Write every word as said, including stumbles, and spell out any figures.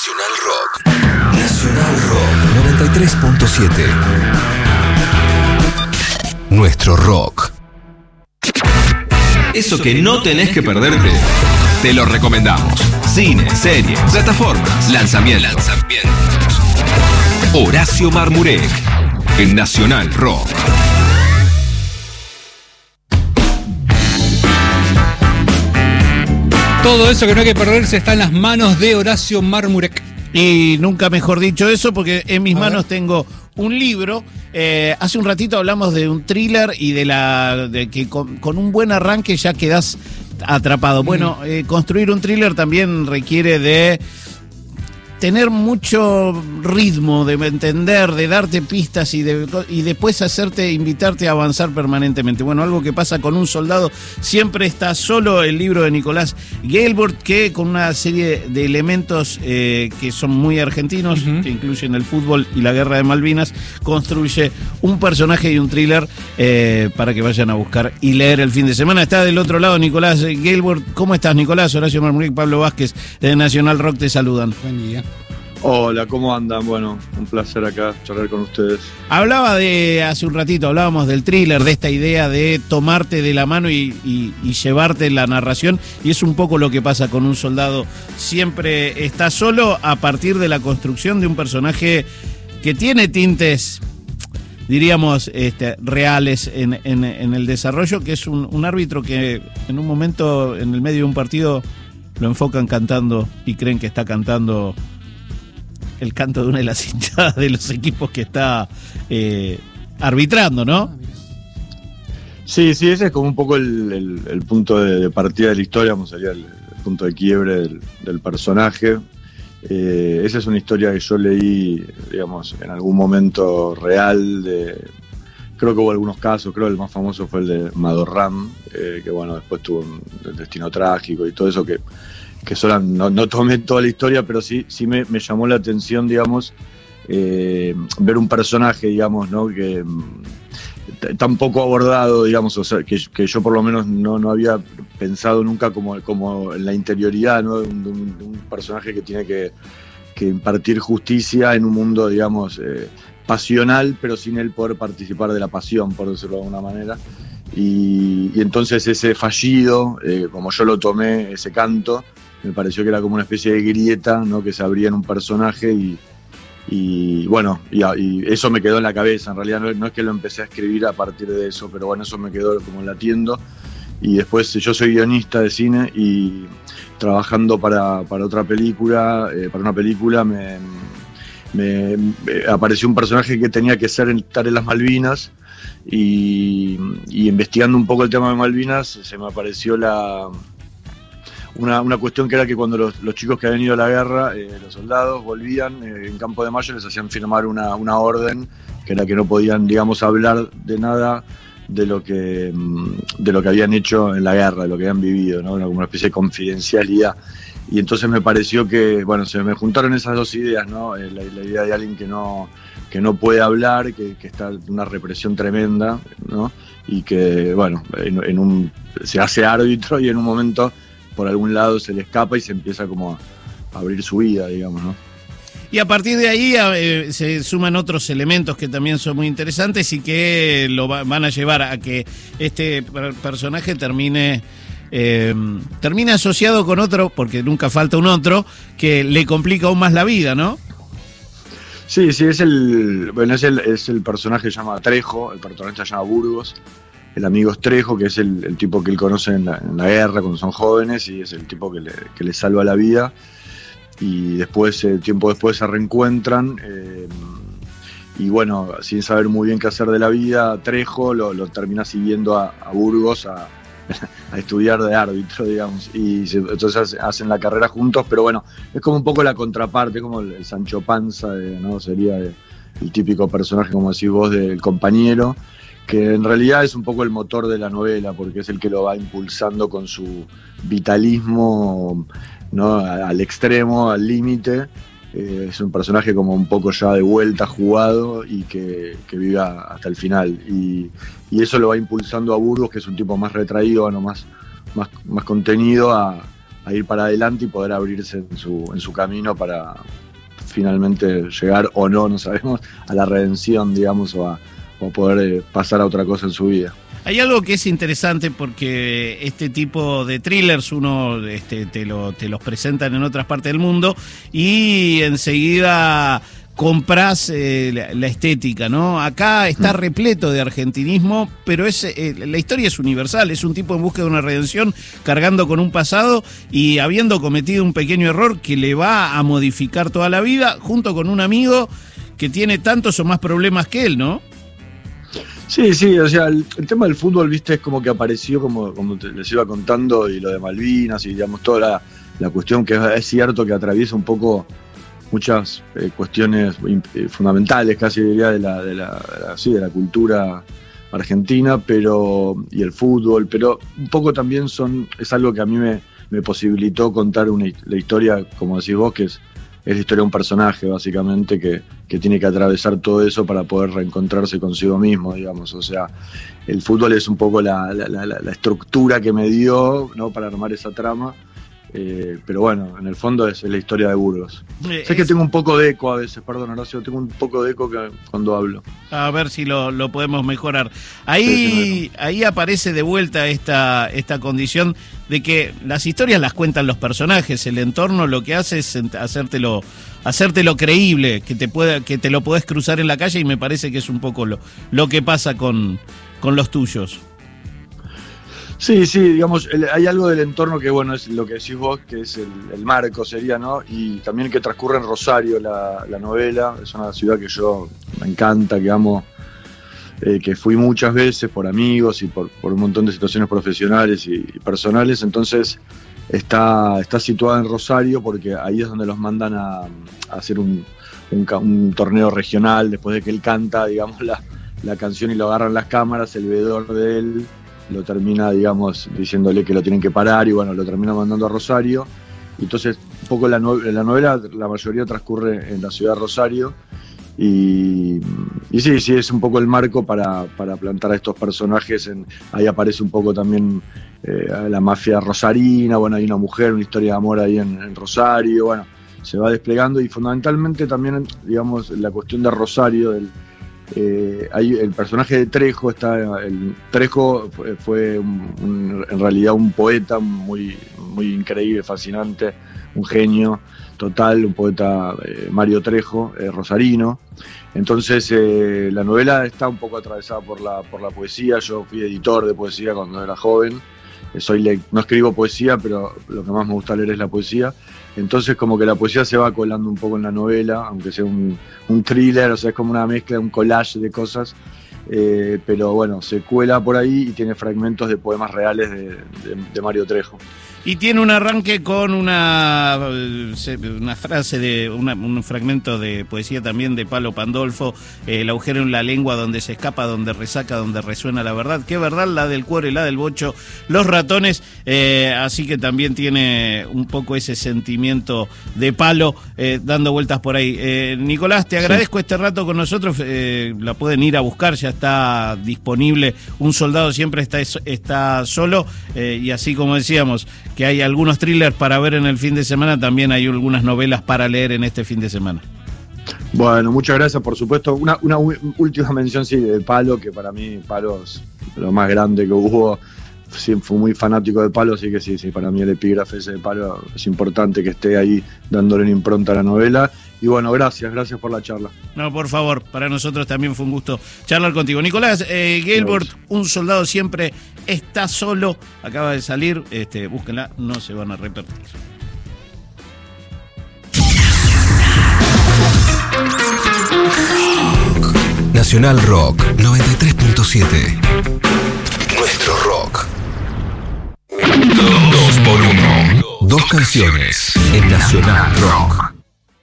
Nacional Rock. Nacional Rock noventa y tres punto siete. Nuestro rock. Eso que no tenés que perderte, te lo recomendamos. Cine, series, plataformas, lanzamientos. lanzamientos. Horacio Marmurek, en Nacional Rock. Todo eso que no hay que perderse está en las manos de Horacio Marmurek. Y nunca mejor dicho eso, porque en mis A manos ver. tengo un libro. Eh, hace un ratito hablamos de un thriller y de la de que con, con un buen arranque ya quedás atrapado. Mm. Bueno, eh, construir un thriller también requiere de tener mucho ritmo, de entender, de darte pistas y, de, y después hacerte, invitarte a avanzar permanentemente. Bueno, algo que pasa con Un soldado siempre está solo, el libro de Nicolás Gelbort, que con una serie de elementos eh, que son muy argentinos, Uh-huh. que incluyen el fútbol y la guerra de Malvinas, construye un personaje y un thriller eh, para que vayan a buscar y leer el fin de semana. Está del otro lado Nicolás Gelbort. ¿Cómo estás, Nicolás? Horacio Marmurek, Pablo Vázquez de Nacional Rock te saludan. Buen día. Hola, ¿cómo andan? Bueno, un placer acá charlar con ustedes. Hablaba de, hace un ratito hablábamos del thriller, de esta idea de tomarte de la mano y, y, y llevarte la narración, y es un poco lo que pasa con Un soldado. Siempre está solo a partir de la construcción de un personaje que tiene tintes, diríamos, este, reales en, en, en el desarrollo, que es un, un árbitro que en un momento, en el medio de un partido, lo enfocan cantando y creen que está cantando el canto de una de las hinchadas de los equipos que está eh, arbitrando, ¿no? Sí, sí, ese es como un poco el, el, el punto de, de partida de la historia, vamos a sería el, el punto de quiebre del, del personaje. Eh, esa es una historia que yo leí, digamos, en algún momento real. De, creo que hubo algunos casos, creo que el más famoso fue el de Madorram, eh, que bueno, después tuvo un, un destino trágico y todo eso que... que solo no, no tomé toda la historia, pero sí, sí me, me llamó la atención, digamos, eh, ver un personaje, digamos, ¿no? Que t- tan poco abordado, digamos, o sea, que, que yo por lo menos no, no había pensado nunca como, como en la interioridad, ¿no? De un, de un, de un personaje que tiene que, que impartir justicia en un mundo, digamos, eh, pasional, pero sin él poder participar de la pasión, por decirlo de alguna manera. Y, y entonces ese fallido, eh, como yo lo tomé, ese canto, me pareció que era como una especie de grieta, ¿no? Que se abría en un personaje y, y bueno, y, y eso me quedó en la cabeza. En realidad no, no es que lo empecé a escribir a partir de eso, pero bueno, eso me quedó como latiendo. Y después yo soy guionista de cine y trabajando para, para otra película, eh, para una película me, me, me apareció un personaje que tenía que ser, estar en las Malvinas. Y, y investigando un poco el tema de Malvinas, se me apareció la una, una cuestión que era que cuando los, los chicos que habían ido a la guerra, eh, los soldados, volvían eh, en Campo de Mayo, les hacían firmar una, una orden que era que no podían, digamos, hablar de nada de lo que de lo que habían hecho en la guerra, de lo que habían vivido, ¿no? Como una especie de confidencialidad. Y entonces me pareció que, bueno, se me juntaron esas dos ideas, ¿no? La, la idea de alguien que no que no puede hablar, que, que está en una represión tremenda, ¿no? Y que, bueno, en, en un, se hace árbitro y en un momento por algún lado se le escapa y se empieza como a, a abrir su vida, digamos, ¿no? Y a partir de ahí eh, se suman otros elementos que también son muy interesantes y que lo va, van a llevar a que este per- personaje termine... Eh, termina asociado con otro, porque nunca falta un otro, que le complica aún más la vida, ¿no? Sí, sí, es el, bueno, es el, es el personaje que se llama Trejo, el protagonista se llama Burgos, el amigo es Trejo, que es el, el tipo que él conoce en la, en la guerra cuando son jóvenes y es el tipo que le, que le salva la vida. Y después, eh, tiempo después se reencuentran eh, y bueno, sin saber muy bien qué hacer de la vida, Trejo lo, lo termina siguiendo a, a Burgos a, a estudiar de árbitro, digamos, y se, entonces hacen la carrera juntos, pero bueno, es como un poco la contraparte, como el, el Sancho Panza, de, ¿no? Sería de, el típico personaje, como decís vos, del compañero, que en realidad es un poco el motor de la novela, porque es el que lo va impulsando con su vitalismo, ¿no? Al extremo, al límite. Eh, es un personaje como un poco ya de vuelta jugado y que, que viva hasta el final. Y, y eso lo va impulsando a Burgos, que es un tipo más retraído, bueno, más, más, más contenido, a, a ir para adelante y poder abrirse en su, en su camino para finalmente llegar o no, no sabemos, a la redención, digamos, o a, o a poder eh, pasar a otra cosa en su vida. Hay algo que es interesante porque este tipo de thrillers uno este, te, lo, te los presentan en otras partes del mundo y enseguida comprás eh, la, la estética, ¿no? Acá está repleto de argentinismo, pero es eh, la historia es universal, es un tipo en busca de una redención, cargando con un pasado y habiendo cometido un pequeño error que le va a modificar toda la vida, junto con un amigo que tiene tantos o más problemas que él, ¿no? Sí, sí, o sea, el, el tema del fútbol, viste, es como que apareció, como, como te, les iba contando, y lo de Malvinas, y digamos, toda la, la cuestión que es, es cierto que atraviesa un poco muchas eh, cuestiones eh, fundamentales, casi diría, de la, de, la, de, la, sí, de la cultura argentina, pero y el fútbol, pero un poco también son es algo que a mí me, me posibilitó contar una, la historia, como decís vos, que es, es la historia de un personaje, básicamente, que, que tiene que atravesar todo eso para poder reencontrarse consigo mismo, digamos. O sea, el fútbol es un poco la, la, la, la estructura que me dio, ¿no?, para armar esa trama. Eh, pero bueno, en el fondo es, es la historia de Burgos. Eh, sé que tengo un poco de eco a veces, perdón, Horacio, tengo un poco de eco que, cuando hablo. A ver si lo, lo podemos mejorar. Ahí, sí, sí, ahí aparece de vuelta esta, esta condición de que las historias las cuentan los personajes, el entorno lo que hace es hacértelo, hacértelo creíble, que te pueda, que te lo podés cruzar en la calle, y me parece que es un poco lo, lo que pasa con, con los tuyos. Sí, sí, digamos, el, hay algo del entorno que, bueno, es lo que decís vos, que es el, el marco, sería, ¿no? Y también que transcurre en Rosario la, la novela, es una ciudad que yo me encanta, que amo, eh, que fui muchas veces por amigos y por, por un montón de situaciones profesionales y, y personales, entonces está, está situada en Rosario porque ahí es donde los mandan a, a hacer un, un, un torneo regional, después de que él canta, digamos, la, la canción y lo agarran las cámaras, el veedor de él lo termina, digamos, diciéndole que lo tienen que parar y bueno, lo termina mandando a Rosario. Y entonces, un poco la, no, la novela, la mayoría transcurre en la ciudad de Rosario y, y sí, sí, es un poco el marco para, para plantar a estos personajes. En, ahí aparece un poco también eh, la mafia rosarina, bueno, hay una mujer, una historia de amor ahí en, en Rosario, bueno, se va desplegando y fundamentalmente también, digamos, la cuestión de Rosario, del Eh, hay el personaje de Trejo, está el Trejo fue, fue un, un, en realidad un poeta muy, muy increíble, fascinante, un genio total, un poeta, eh, Mario Trejo, eh, rosarino. Entonces eh, la novela está un poco atravesada por la, por la poesía. Yo fui editor de poesía cuando era joven. Soy le- no escribo poesía, pero lo que más me gusta leer es la poesía. Entonces como que la poesía se va colando un poco en la novela, aunque sea un, un thriller, o sea, es como una mezcla, un collage de cosas, eh, pero bueno, se cuela por ahí y tiene fragmentos de poemas reales de, de, de Mario Trejo. Y tiene un arranque con una, una frase, de una, un fragmento de poesía también de Palo Pandolfo, eh, el agujero en la lengua donde se escapa, donde resaca, donde resuena la verdad. ¿Qué verdad? La del cuero y la del bocho, los ratones, eh, así que también tiene un poco ese sentimiento de Palo eh, dando vueltas por ahí. Eh, Nicolás, te agradezco sí. este rato con nosotros, eh, la pueden ir a buscar, ya está disponible. Un soldado siempre está, está solo, eh, y así como decíamos, que hay algunos thrillers para ver en el fin de semana, también hay algunas novelas para leer en este fin de semana. Bueno, muchas gracias, por supuesto. Una, una última mención, sí, de Palo, que para mí Palo es lo más grande que hubo. Sí, fui muy fanático de Palo, así que sí, sí, para mí el epígrafe ese de Palo es importante que esté ahí dándole una impronta a la novela. Y bueno, gracias, gracias por la charla. No, por favor, para nosotros también fue un gusto charlar contigo. Nicolás eh, Gelbort, un soldado siempre está solo, acaba de salir, este, búsquenla, no se van a repetir. Nacional Rock noventa y tres punto siete. Nuestro rock. Dos por uno. Dos canciones en Nacional Rock.